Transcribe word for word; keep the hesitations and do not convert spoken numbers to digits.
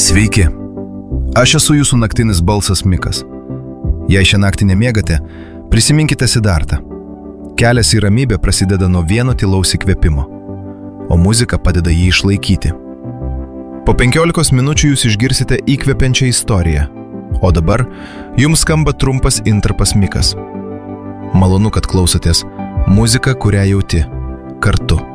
Sveiki, aš esu jūsų naktinis balsas Mikas. Jei šią naktį nemiegate, prisiminkite Sidartą. Kelias į ramybę prasideda nuo vieno tylaus įkvėpimo, o muzika padeda jį išlaikyti. Po penkiolikos minučių jūs išgirsite įkvepiančią istoriją, o dabar jums skamba trumpas intarpas Mikas. Malonu, kad klausotės muziką, kurią jauti kartu.